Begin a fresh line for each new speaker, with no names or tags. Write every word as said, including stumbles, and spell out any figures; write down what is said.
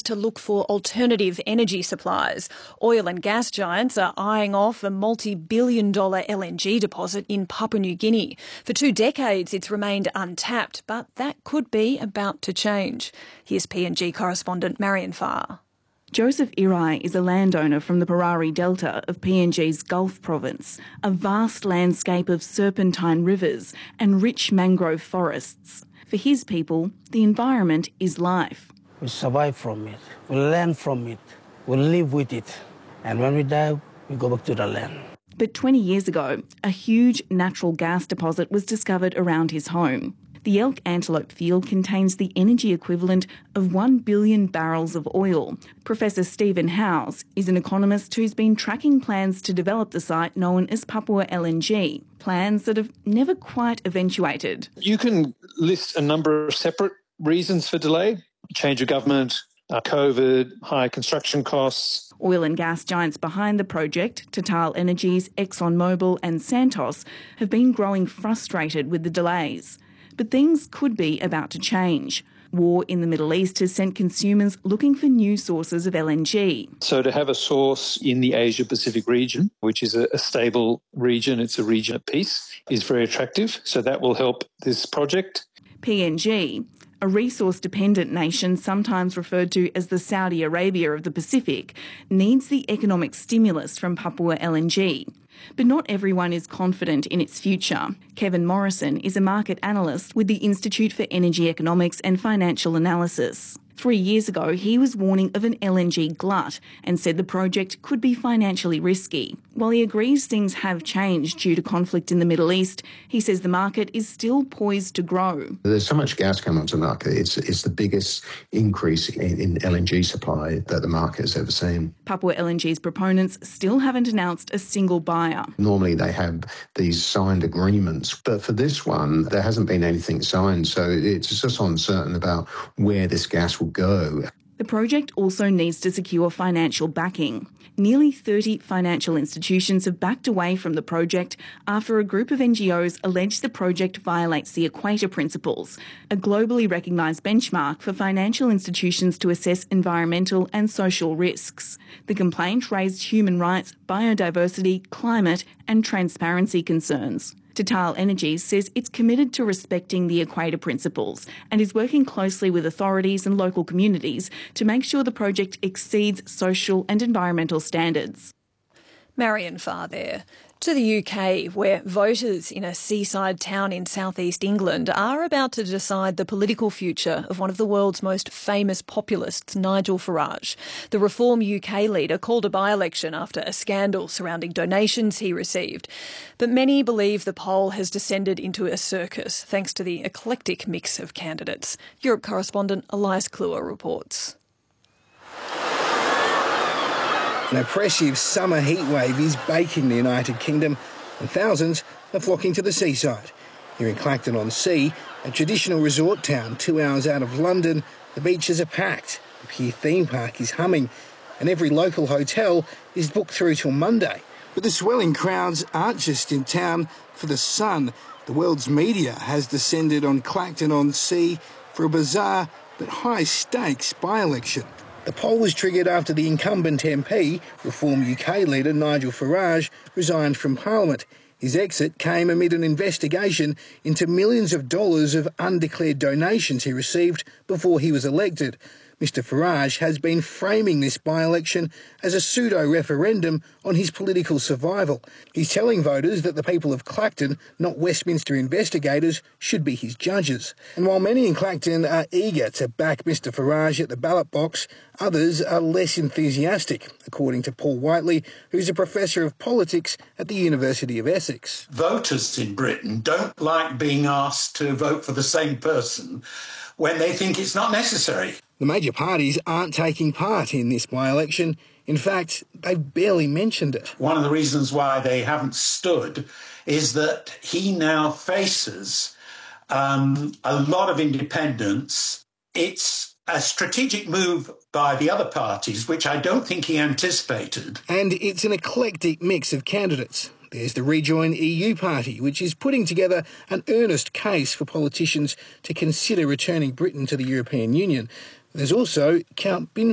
plans to look for alternative energy supplies. Oil and gas giants are eyeing off a multi-billion dollar L N G deposit in Papua New Guinea. For two decades, it's remained untapped, but that could be about to change. Here's P N G correspondent Marion Farr.
Joseph Irai is a landowner from the Parari Delta of P N G's Gulf Province, a vast landscape of serpentine rivers and rich mangrove forests. For his people, the environment is life.
We survive from it, we learn from it, we live with it, and when we die, we go back to the land.
But twenty years ago, a huge natural gas deposit was discovered around his home. The Elk Antelope field contains the energy equivalent of one billion barrels of oil. Professor Stephen Howes is an economist who's been tracking plans to develop the site known as Papua L N G, plans that have never quite eventuated.
You can list a number of separate reasons for delay: change of government, uh, COVID, high construction costs.
Oil and gas giants behind the project, Total Energies, ExxonMobil and Santos, have been growing frustrated with the delays. But things could be about to change. War in the Middle East has sent consumers looking for new sources of L N G.
So to have a source in the Asia-Pacific region, which is a, a stable region, it's a region of peace, is very attractive. So that will help this project.
P N G, a resource-dependent nation sometimes referred to as the Saudi Arabia of the Pacific, needs the economic stimulus from Papua L N G. But not everyone is confident in its future. Kevin Morrison is a market analyst with the Institute for Energy Economics and Financial Analysis. Three years ago, he was warning of an L N G glut and said the project could be financially risky. While he agrees things have changed due to conflict in the Middle East, he says the market is still poised to grow.
There's so much gas coming onto the market. It's, it's the biggest increase in, in L N G supply that the market has ever seen.
Papua L N G's proponents still haven't announced a single buyer.
Normally they have these signed agreements, but for this one, there hasn't been anything signed, so it's just uncertain about where this gas will go.
The project also needs to secure financial backing. Nearly thirty financial institutions have backed away from the project after a group of N G Os allege the project violates the Equator Principles, a globally recognised benchmark for financial institutions to assess environmental and social risks. The complaint raised human rights, biodiversity, climate and transparency concerns. Total Energies says it's committed to respecting the Equator Principles and is working closely with authorities and local communities to make sure the project exceeds social and environmental standards.
Marion Farr there. To the U K, where voters in a seaside town in southeast England are about to decide the political future of one of the world's most famous populists, Nigel Farage. The Reform U K leader called a by-election after a scandal surrounding donations he received. But many believe the poll has descended into a circus thanks to the eclectic mix of candidates. Europe correspondent Elias Kluwer reports.
An oppressive summer heatwave is baking the United Kingdom and thousands are flocking to the seaside. Here in Clacton-on-Sea, a traditional resort town two hours out of London, the beaches are packed, the Pier theme park is humming and every local hotel is booked through till Monday. But the swelling crowds aren't just in town for the sun. The world's media has descended on Clacton-on-Sea for a bizarre but high-stakes by-election. The poll was triggered after the incumbent M P, Reform U K leader Nigel Farage, resigned from Parliament. His exit came amid an investigation into millions of dollars of undeclared donations he received before he was elected. Mister Farage has been framing this by-election as a pseudo-referendum on his political survival. He's telling voters that the people of Clacton, not Westminster investigators, should be his judges. And while many in Clacton are eager to back Mister Farage at the ballot box, others are less enthusiastic, according to Paul Whiteley, who's a professor of politics at the University of Essex.
Voters in Britain don't like being asked to vote for the same person when they think it's not necessary.
The major parties aren't taking part in this by-election. In fact, they've barely mentioned it.
One of the reasons why they haven't stood is that he now faces um, a lot of independents. It's a strategic move by the other parties, which I don't think he anticipated.
And it's an eclectic mix of candidates. There's the Rejoin E U party, which is putting together an earnest case for politicians to consider returning Britain to the European Union. There's also Count Bin